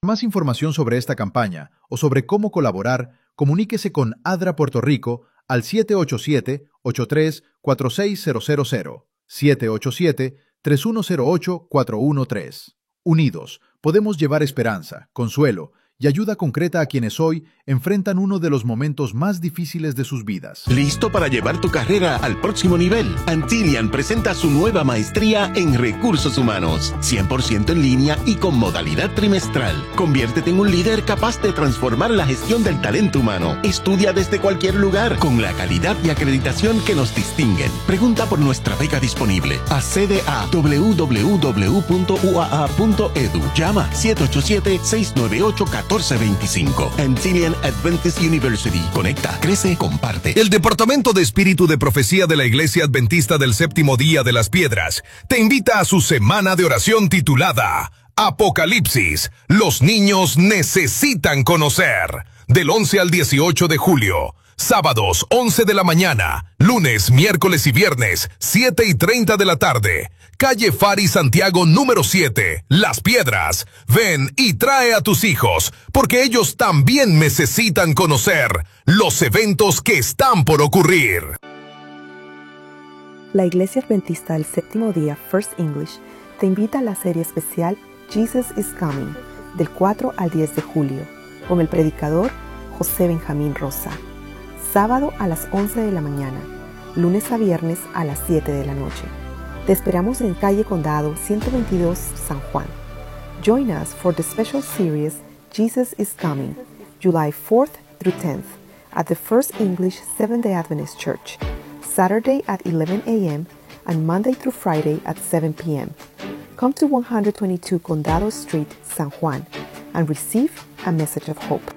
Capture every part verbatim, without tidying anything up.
Para más información sobre esta campaña o sobre cómo colaborar, comuníquese con A D R A Puerto Rico al siete ocho siete, ocho tres cuatro seis cero cero cero, siete ocho siete, tres uno cero ocho, cuatro uno tres. Unidos, podemos llevar esperanza, consuelo y ayuda concreta a quienes hoy enfrentan uno de los momentos más difíciles de sus vidas. ¿Listo para llevar tu carrera al próximo nivel? Antillian presenta su nueva maestría en Recursos Humanos, cien por ciento en línea y con modalidad trimestral. Conviértete en un líder capaz de transformar la gestión del talento humano. Estudia desde cualquier lugar con la calidad y acreditación que nos distinguen. Pregunta por nuestra beca disponible. Accede a doble u doble u doble u punto u a a punto e d u. Llama siete ocho siete, seis nueve ocho, uno cuatro dos cinco. Antillian Adventist University. Conecta, crece, comparte. El Departamento de Espíritu de Profecía de la Iglesia Adventista del Séptimo Día de las Piedras te invita a su semana de oración titulada Apocalipsis. Los niños necesitan conocer. Del once al dieciocho de julio. Sábados, once de la mañana. Lunes, miércoles y viernes, siete y treinta de la tarde. Calle Fari Santiago número siete, Las Piedras. Ven y trae a tus hijos, porque ellos también necesitan conocer los eventos que están por ocurrir. La Iglesia Adventista del Séptimo Día, First English, te invita a la serie especial Jesus is Coming, del cuatro al diez de julio, con el predicador José Benjamín Rosa. Sábado a las once de la mañana, lunes a viernes a las siete de la noche. Te esperamos en calle Condado ciento veintidós, San Juan. Join us for the special series Jesus is Coming, July fourth through tenth, at the First English Seventh-day Adventist Church, Saturday at eleven a m and Monday through Friday at seven p m Come to one twenty-two Condado Street, San Juan, and receive a message of hope.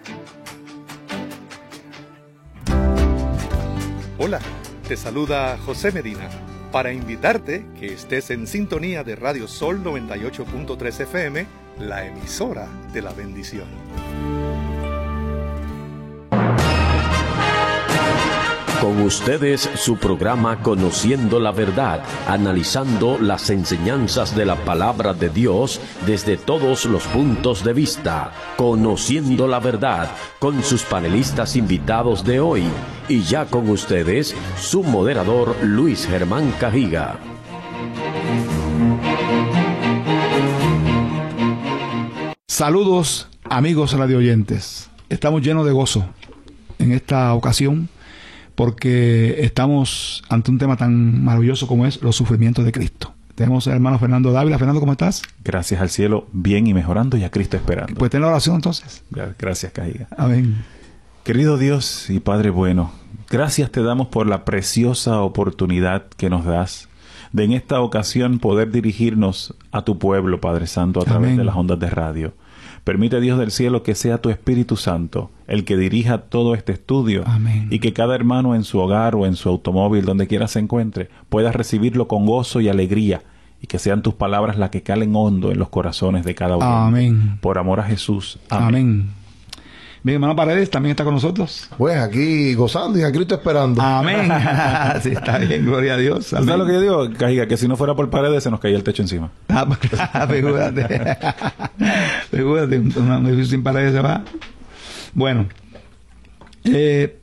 Hola, te saluda José Medina para invitarte que estés en sintonía de Radio Sol noventa y ocho punto tres F M, la emisora de la bendición. Con ustedes su programa Conociendo la Verdad, analizando las enseñanzas de la Palabra de Dios desde todos los puntos de vista. Conociendo la Verdad, con sus panelistas invitados de hoy. Y ya con ustedes, su moderador Luis Germán Cajiga. Saludos, amigos radioyentes. Estamos llenos de gozo en esta ocasión, porque estamos ante un tema tan maravilloso como es los sufrimientos de Cristo. Tenemos al hermano Fernando Dávila. Fernando, ¿cómo estás? Gracias al cielo, bien y mejorando, y a Cristo esperando. Pues ten la oración entonces. Gracias, Cajiga. Amén. Querido Dios y Padre bueno, gracias te damos por la preciosa oportunidad que nos das de en esta ocasión poder dirigirnos a tu pueblo, Padre Santo, a través Amén. de las ondas de radio. Permite, Dios del cielo, que sea tu Espíritu Santo el que dirija todo este estudio. Amén. Y que cada hermano en su hogar o en su automóvil, donde quiera se encuentre, pueda recibirlo con gozo y alegría, y que sean tus palabras las que calen hondo en los corazones de cada uno. Amén. Por amor a Jesús. Amén. Amén. Mi hermano Paredes también está con nosotros. Pues aquí gozando y a Cristo esperando. Amén. Sí, está bien, gloria a Dios. Amén. ¿Sabes lo que yo digo, Cajiga? Que si no fuera por Paredes se nos caía el techo encima. Ah, figúrate. Figúrate, un edificio sin paredes se va. Bueno, eh,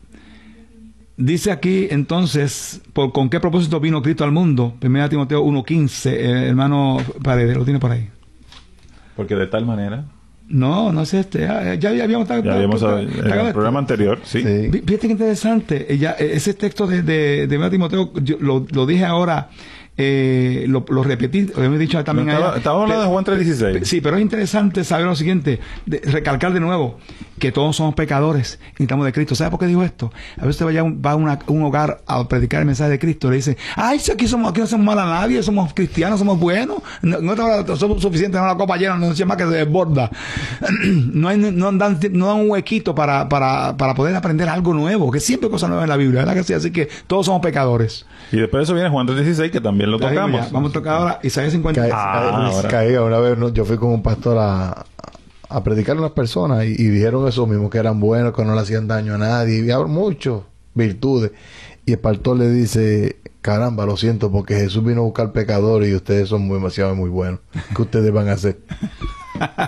dice aquí entonces, por, ¿con qué propósito vino Cristo al mundo? Primera Timoteo uno quince, eh, hermano Paredes, lo tiene por ahí. Porque de tal manera... No, no es este. Ya, ya habíamos estado ya habíamos en el programa este. anterior, sí. sí. Fíjate que interesante. Ella, ese texto de, de, de Timoteo, yo lo, lo dije ahora, eh, lo, lo repetí, lo hemos dicho también. Estaba, estaba hablando de Juan tres dieciséis. Sí, pero es interesante saber lo siguiente, de, recalcar de nuevo que todos somos pecadores y necesitamos de Cristo. ¿Sabe por qué dijo esto? A veces vaya va a una, un hogar a predicar el mensaje de Cristo y le dice, ay, si aquí somos, aquí no hacemos mal a nadie, somos cristianos, somos buenos, no, no somos suficientes, no la copa llena, no se más que se desborda. No hay, no dan, no dan un huequito para, para, para poder aprender algo nuevo, que siempre hay cosas nuevas en la Biblia, ¿verdad que sí? Así que todos somos pecadores. Y después de eso viene Juan tres dieciséis, que también lo tocamos. Ya, vamos a tocar ahora Isaías cincuenta. Ca ah, ca Caíga, una vez no, yo fui con un pastor a, a predicar a unas personas y, y dijeron eso mismo, que eran buenos, que no le hacían daño a nadie, y había muchas virtudes. Y el pastor le dice, caramba, lo siento, porque Jesús vino a buscar pecadores y ustedes son muy, demasiado muy buenos. ¿Qué ustedes van a hacer?